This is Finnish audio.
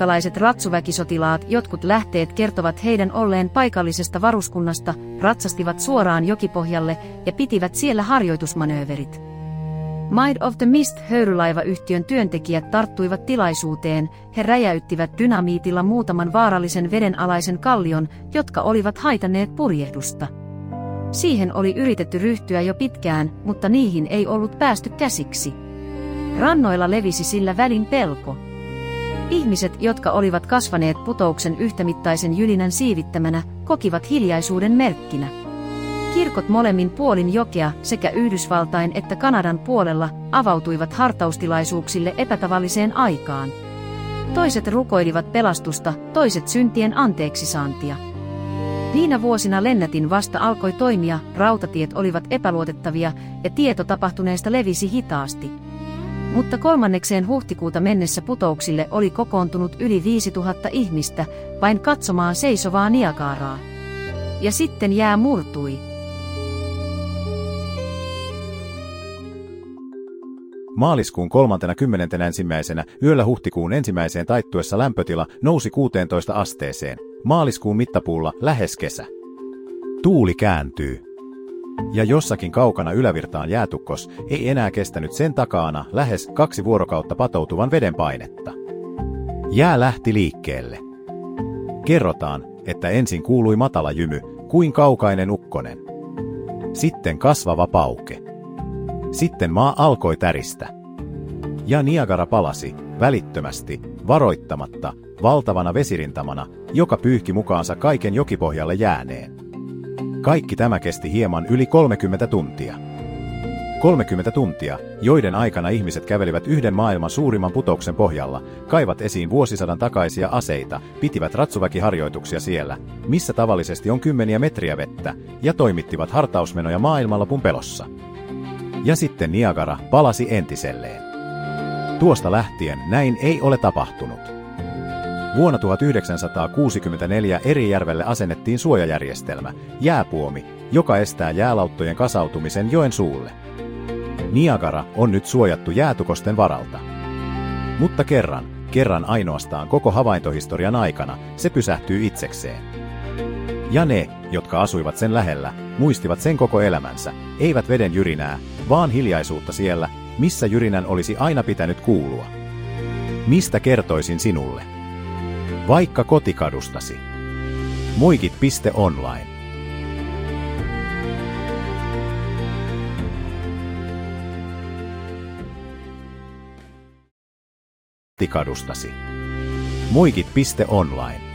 amerikkalaiset ratsuväkisotilaat, jotkut lähteet kertovat heidän olleen paikallisesta varuskunnasta, ratsastivat suoraan jokipohjalle ja pitivät siellä harjoitusmanööverit. Mind of the Mist-höyrylaivayhtiön työntekijät tarttuivat tilaisuuteen, he räjäyttivät dynamiitilla muutaman vaarallisen vedenalaisen kallion, jotka olivat haitanneet purjehdusta. Siihen oli yritetty ryhtyä jo pitkään, mutta niihin ei ollut päästy käsiksi. Rannoilla levisi sillä välin pelko. Ihmiset, jotka olivat kasvaneet putouksen yhtämittaisen jylinän siivittämänä, kokivat hiljaisuuden merkkinä. Kirkot molemmin puolin jokea sekä Yhdysvaltain että Kanadan puolella avautuivat hartaustilaisuuksille epätavalliseen aikaan. Toiset rukoilivat pelastusta, toiset syntien anteeksisaantia. Niinä vuosina lennätin vasta alkoi toimia, rautatiet olivat epäluotettavia ja tieto tapahtuneesta levisi hitaasti. Mutta 3. huhtikuuta mennessä putouksille oli kokoontunut yli 5000 ihmistä vain katsomaan seisovaa Niagaraa. Ja sitten jää murtui. Maaliskuun 31. yöllä huhtikuun 1. taittuessa lämpötila nousi 16 asteeseen. Maaliskuun mittapuulla lähes kesä. Tuuli kääntyy. Ja jossakin kaukana ylävirtaan jäätukkos ei enää kestänyt sen takana lähes 2 vuorokautta patoutuvan veden painetta. Jää lähti liikkeelle. Kerrotaan, että ensin kuului matala jymy, kuin kaukainen ukkonen. Sitten kasvava pauke. Sitten maa alkoi täristä. Ja Niagara palasi, välittömästi, varoittamatta, valtavana vesirintamana, joka pyyhki mukaansa kaiken jokipohjalle jääneen. Kaikki tämä kesti hieman yli 30 tuntia. 30 tuntia, joiden aikana ihmiset kävelivät yhden maailman suurimman putouksen pohjalla, kaivat esiin vuosisadan takaisia aseita, pitivät ratsuväkiharjoituksia siellä, missä tavallisesti on 10 metriä vettä, ja toimittivat hartausmenoja maailmanlopun pelossa. Ja sitten Niagara palasi entiselleen. Tuosta lähtien näin ei ole tapahtunut. Vuonna 1964 Erijärvelle asennettiin suojajärjestelmä, jääpuomi, joka estää jäälauttojen kasautumisen joen suulle. Niagara on nyt suojattu jäätukosten varalta. Mutta kerran ainoastaan koko havaintohistorian aikana se pysähtyy itsekseen. Ja ne, jotka asuivat sen lähellä, muistivat sen koko elämänsä, eivät veden jyrinää, vaan hiljaisuutta siellä, missä jyrinän olisi aina pitänyt kuulua. Mistä kertoisin sinulle? Vaikka kotikadustasi. Muikit.online. Kotikadustasi. Muikit.online.